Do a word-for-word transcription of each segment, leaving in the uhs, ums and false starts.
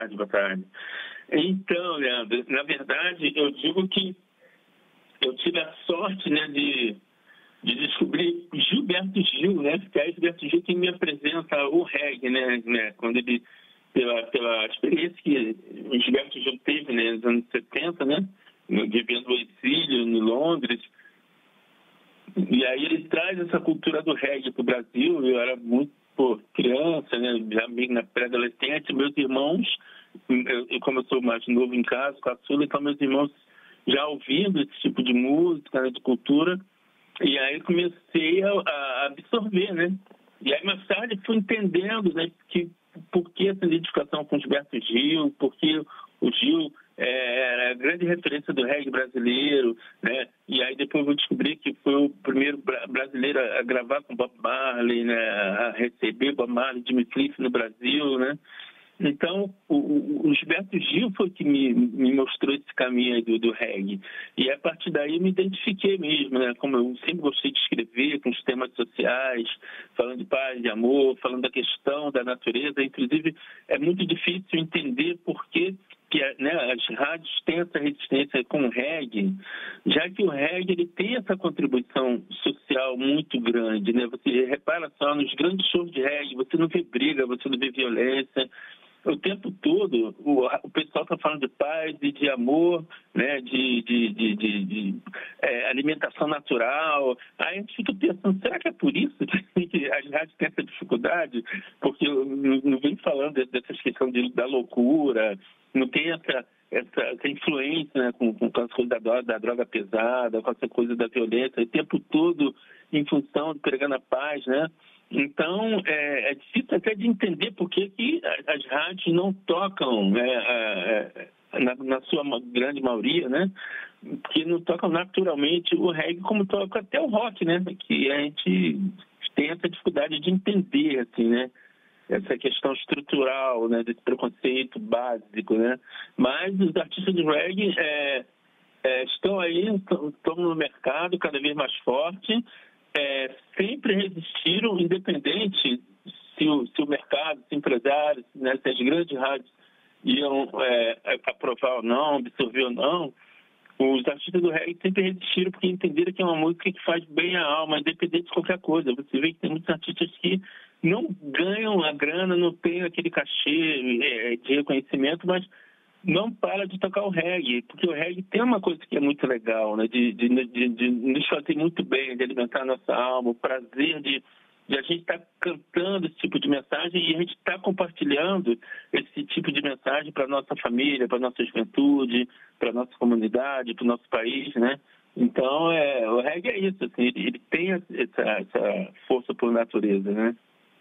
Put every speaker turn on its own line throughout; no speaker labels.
Boa tarde. Então, Leandro, na verdade, eu digo que eu tive a sorte, né, de, de descobrir Gilberto Gil, né? Que é Gilberto Gil que me apresenta o reggae, né? né quando ele, pela, pela experiência que o Gilberto Gil teve, né, nos anos setenta, né? Vivendo no exílio, em Londres. E aí ele traz essa cultura do reggae para o Brasil. Eu era muito pô, criança, né? Já meio na pré-adolescente. Meus irmãos, eu, como eu sou mais novo em casa, caçula, então meus irmãos já ouvindo esse tipo de música, né, de cultura. E aí comecei a, a absorver, né? E aí mais tarde fui entendendo, né, que por que essa identificação com o Gilberto Gil, porque o Gil é, era a grande referência do reggae brasileiro, né? E aí depois eu descobri que foi o primeiro brasileiro a gravar com Bob Marley, né? A receber Bob Marley, Jimmy Cliff no Brasil, né? Então, o, o Gilberto Gil foi que me, me mostrou esse caminho aí do, do reggae. E a partir daí eu me identifiquei mesmo, né? Como eu sempre gostei de escrever, com os temas sociais, falando de paz, de amor, falando da questão da natureza. Inclusive, é muito difícil entender por que, que né, as rádios têm essa resistência com o reggae, já que o reggae ele tem essa contribuição social muito grande, né? Você repara só, nos grandes shows de reggae, você não vê briga, você não vê violência. O tempo todo, o, o pessoal está falando de paz e de amor, né, de, de, de, de, de é, alimentação natural. Aí a gente fica pensando, será que é por isso que as rádios têm essa dificuldade? Porque não, não vem falando dessa questão de, da loucura, não tem essa, essa, essa influência, né, com, com essa coisa da, da droga pesada, com essa coisa da violência, o tempo todo em função de pregando a paz, né? Então, é, é difícil até de entender por que, que as rádios não tocam, né, é, é, na, na sua grande maioria, né, que não tocam naturalmente o reggae como toca até o rock, né, que a gente tem essa dificuldade de entender, assim, né, essa questão estrutural, né, desse preconceito básico, né, mas os artistas de reggae é, é, estão aí, estão no mercado cada vez mais forte. É, sempre resistiram, independente se o, se o mercado, se empresários, né, se as grandes rádios iam é, aprovar ou não, absorver ou não, os artistas do reggae sempre resistiram porque entenderam que é uma música que faz bem a alma, independente de qualquer coisa. Você vê que tem muitos artistas que não ganham a grana, não tem aquele cachê é, de reconhecimento, mas não para de tocar o reggae, porque o reggae tem uma coisa que é muito legal, né? de, de, de, de nos fazer muito bem, de alimentar a nossa alma, o prazer de, de a gente estar tá cantando esse tipo de mensagem e a gente está compartilhando esse tipo de mensagem para a nossa família, para a nossa juventude, para a nossa comunidade, para o nosso país, né? Então, é, o reggae é isso, assim, ele, ele tem essa, essa força por natureza, né?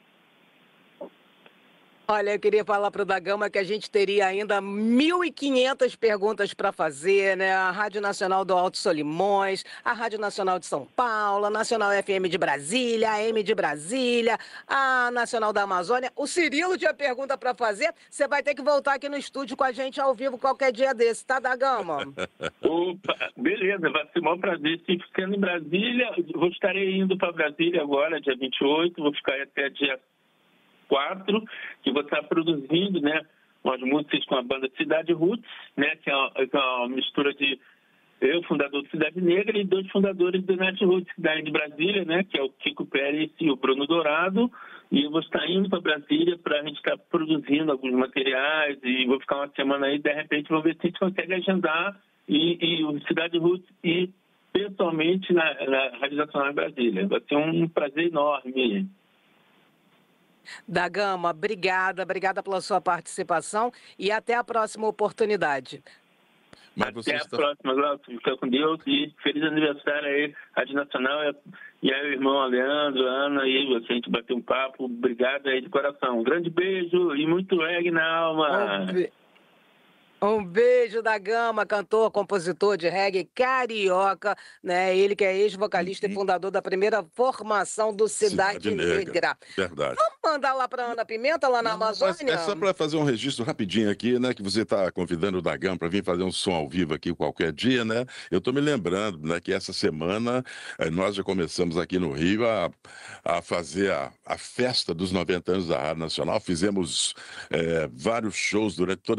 Olha, eu queria falar para o Da Gama que a gente teria ainda mil e quinhentas perguntas para fazer, né? A Rádio Nacional do Alto Solimões, a Rádio Nacional de São Paulo, a Nacional F M de Brasília, a M de Brasília, a Nacional da Amazônia. O Cirilo tinha pergunta para fazer, você vai ter que voltar aqui no estúdio com a gente ao vivo qualquer dia desse, tá, Da Gama?
Opa, beleza, vai ser um maior prazer. Se ficando em Brasília, eu estarei indo para Brasília agora, dia vinte e oito, vou ficar até dia quatro, que vou estar produzindo, né, umas músicas com a banda Cidade Roots, né, que é uma, que é uma mistura de eu, fundador do Cidade Negra, e dois fundadores do Net Roots, daí de Brasília, né, que é o Kiko Pérez e o Bruno Dourado, e eu vou estar indo para Brasília para a gente estar produzindo alguns materiais, e vou ficar uma semana aí, de repente vou ver se a gente consegue agendar e, e o Cidade Roots e pessoalmente na, na Rádio Nacional de Brasília. Vai ser um prazer enorme.
Da Gama, obrigada, obrigada pela sua participação e até a próxima oportunidade.
Mas até a está... próxima, Glaucio. Fica com Deus e feliz aniversário aí, Rádio Nacional, e aí o irmão Leandro, Ana, e você, a gente bateu um papo. Obrigado aí de coração. Um grande beijo e muito reggae na alma.
Um beijo da Gama, cantor, compositor de reggae carioca, né? Ele que é ex-vocalista e
Uhum.
fundador da primeira formação do
Cidade
Cidade
Negra,
Negra.
verdade.
Vamos mandar lá para Ana Pimenta, lá na
Não, mas é só
Amazônia?
para fazer um registro rapidinho aqui, né, que você está convidando o Dagão para vir fazer um som ao vivo aqui qualquer dia, né? Eu estou me lembrando, né, que essa semana eh, nós já começamos aqui no Rio a, a fazer a, a festa dos noventa anos da Rádio Nacional. Fizemos eh, vários shows durante toda